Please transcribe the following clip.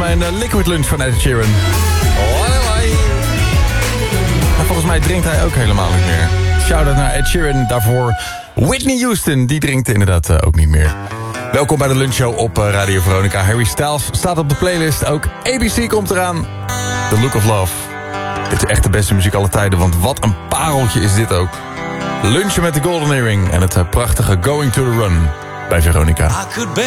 mijn liquid lunch van Ed Sheeran. En volgens mij drinkt hij ook helemaal niet meer. Shout-out naar Ed Sheeran. Daarvoor Whitney Houston. Die drinkt inderdaad ook niet meer. Welkom bij de lunchshow op Radio Veronica. Harry Styles staat op de playlist. Ook ABC komt eraan. The Look of Love. Dit is echt de beste muziek aller tijden. Want wat een pareltje is dit ook. Lunchen met de Golden Earring. En het prachtige Going to the Run bij Veronica.